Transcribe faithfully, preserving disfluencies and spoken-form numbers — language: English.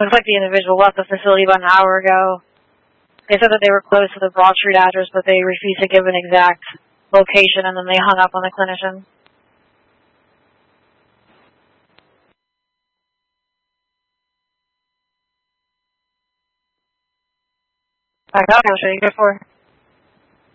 Looks like the individual left the facility about an hour ago. They said that they were close to the Broad Street address, but they refused to give an exact location, and then they hung up on the clinician. Back up, what should you go for?